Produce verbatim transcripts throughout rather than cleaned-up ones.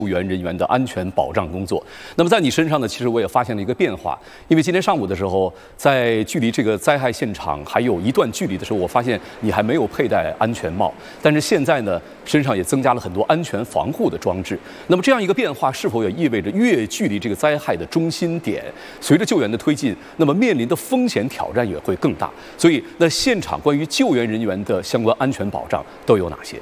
救援人员的安全保障工作。那么在你身上呢，其实我也发现了一个变化，因为今天上午的时候，在距离这个灾害现场还有一段距离的时候，我发现你还没有佩戴安全帽，但是现在呢，身上也增加了很多安全防护的装置。那么这样一个变化，是否也意味着越距离这个灾害的中心点，随着救援的推进，那么面临的风险挑战也会更大？所以，那现场关于救援人员的相关安全保障都有哪些？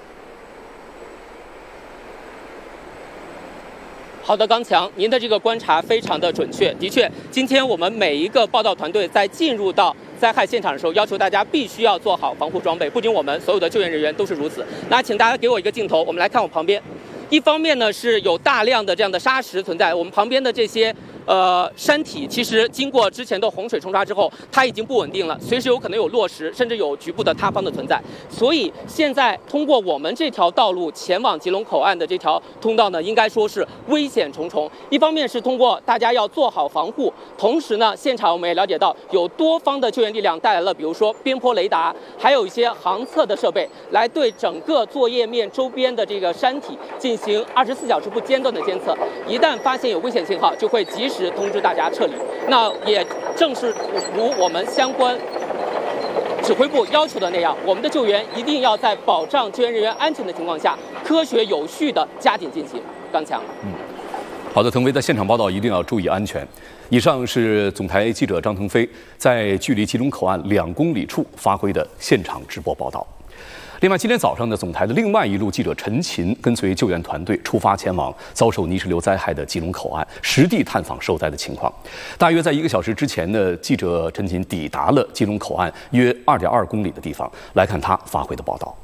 好的，刚强，您的这个观察非常的准确。的确，今天我们每一个报道团队在进入到灾害现场的时候，要求大家必须要做好防护装备。不仅我们所有的救援人员都是如此。那请大家给我一个镜头，我们来看我旁边。一方面呢是有大量的这样的沙石存在，我们旁边的这些呃山体，其实经过之前的洪水冲刷之后，它已经不稳定了，随时有可能有落石，甚至有局部的塌方的存在。所以现在通过我们这条道路前往吉隆口岸的这条通道呢，应该说是危险重重。一方面是通过大家要做好防护，同时呢，现场我们也了解到有多方的救援力量带来了，比如说边坡雷达，还有一些航测的设备，来对整个作业面周边的这个山体进行行二十四小时不间断的监测，一旦发现有危险信号，就会及时通知大家撤离。那也正是如我们相关指挥部要求的那样，我们的救援一定要在保障救援人员安全的情况下，科学有序的加紧进行。刚强， 嗯，好的，腾飞在现场报道一定要注意安全。以上是总台记者张腾飞在距离吉隆口岸两公里处发挥的现场直播报道。另外，今天早上呢，总台的另外一路记者陈琴跟随救援团队出发前往遭受泥石流灾害的吉隆口岸，实地探访受灾的情况。大约在一个小时之前呢，记者陈琴抵达了吉隆口岸约二点二公里的地方，来看他发回的报道。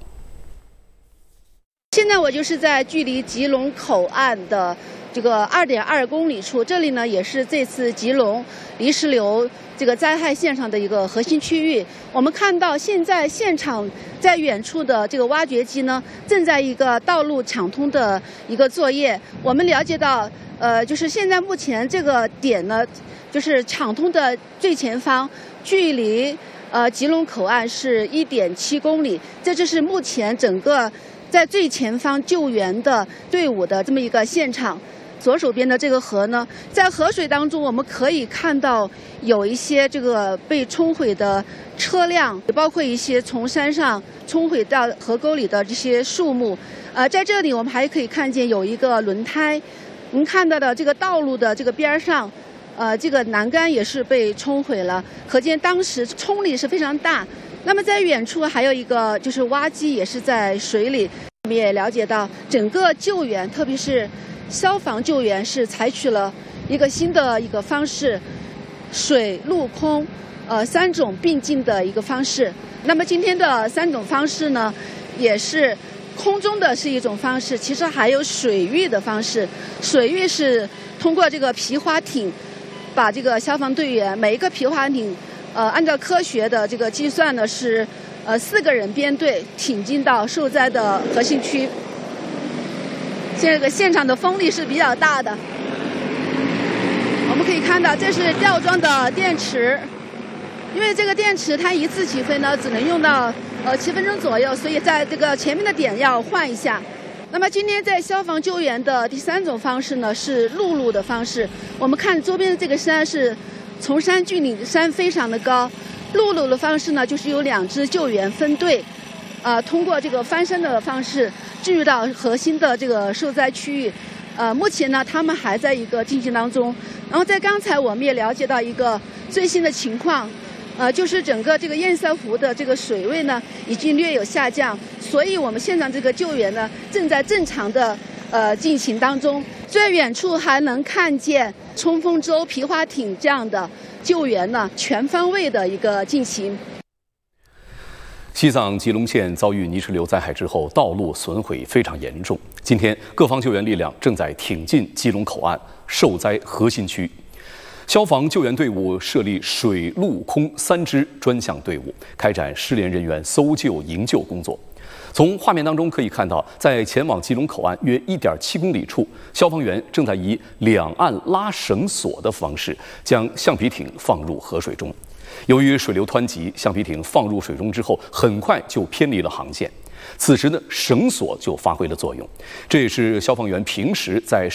现在我就是在距离吉隆口岸的这个二点二公里处，这里呢也是这次吉隆泥石流这个灾害现场的一个核心区域。我们看到现在现场在远处的这个挖掘机呢，正在一个道路抢通的一个作业。我们了解到，呃，就是现在目前这个点呢，就是抢通的最前方，距离呃吉隆口岸是一点七公里。这就是目前整个在最前方救援的队伍的这么一个现场。左手边的这个河呢，在河水当中，我们可以看到有一些这个被冲毁的车辆，也包括一些从山上冲毁到河沟里的这些树木。呃，在这里我们还可以看见有一个轮胎，我们看到的这个道路的这个边上，呃，这个栏杆也是被冲毁了，可见当时冲力是非常大。那么在远处还有一个就是挖机也是在水里。我们也了解到，整个救援，特别是消防救援是采取了一个新的一个方式，水陆空，呃三种并进的一个方式。那么今天的三种方式呢，也是空中的是一种方式，其实还有水域的方式。水域是通过这个皮划艇，把这个消防队员每一个皮划艇，呃按照科学的这个计算呢是呃四个人编队挺进到受灾的核心区。这个现场的风力是比较大的，我们可以看到这是吊装的电池，因为这个电池它一次起飞呢只能用到呃七分钟左右，所以在这个前面的点要换一下。那么今天在消防救援的第三种方式呢是陆路的方式。我们看周边的这个山是崇山峻岭，山非常的高。陆路的方式呢就是有两支救援分队，呃通过这个翻山的方式进入到核心的这个受灾区域，呃，目前呢，他们还在一个进行当中。然后在刚才我们也了解到一个最新的情况，呃，就是整个这个堰塞湖的这个水位呢已经略有下降，所以我们现场这个救援呢正在正常的呃进行当中。最远处还能看见冲锋舟、皮划艇这样的救援呢全方位的一个进行。 西藏吉隆县遭遇泥石流灾害之后，道路损毁非常严重。今天，各方救援力量正在挺进吉隆口岸受灾核心区。消防救援队伍设立水陆空三支专项队伍，开展失联人员搜救营救工作。从画面当中可以看到，在前往吉隆口岸约一点七公里处，消防员正在以两岸拉绳索的方式将橡皮艇放入河水中。由于水流湍急，橡皮艇放入水中之后，很快就偏离了航线。 此时呢，绳索就发挥了作用，这也是消防员平时在